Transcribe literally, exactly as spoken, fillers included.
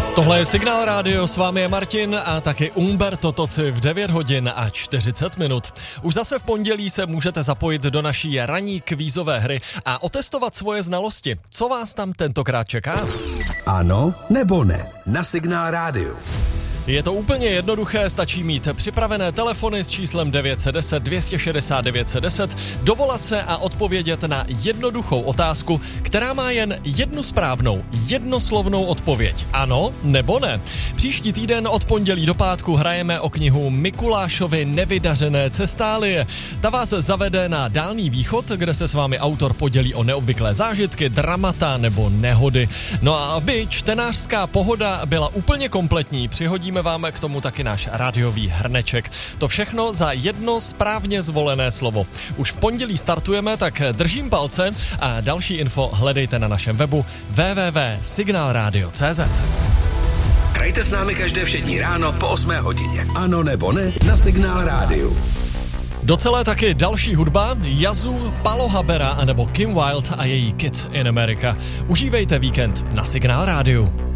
Tohle je Signál rádio, s vámi je Martin a taky Umberto Toci v devět hodin a čtyřicet minut. Už zase v pondělí se můžete zapojit do naší ranní kvízové hry a otestovat svoje znalosti. Co vás tam tentokrát čeká? Ano nebo ne na Signál rádiu. Je to úplně jednoduché, stačí mít připravené telefony s číslem devět set deset dvě stě šedesát devět set deset, dovolat se a odpovědět na jednoduchou otázku, která má jen jednu správnou, jednoslovnou odpověď. Ano nebo ne? Příští týden od pondělí do pátku hrajeme o knihu Mikulášovy nevydařené cestálie. Ta vás zavede na Dálný východ, kde se s vámi autor podělí o neobvyklé zážitky, dramata nebo nehody. No a aby čtenářská pohoda byla úplně kompletní, přihodíme vám k tomu taky náš rádiový hrneček. To všechno za jedno správně zvolené slovo. Už v pondělí startujeme, tak držím palce a další info hledejte na našem webu w w w tečka signal radio tečka c z. Hrajte s námi každé všední ráno po osmé hodině. Ano nebo ne na Signál rádiu. Docela taky další hudba, Yazoo, Palo Habera anebo Kim Wilde a její Kids in America. Užívejte víkend na Signál rádiu.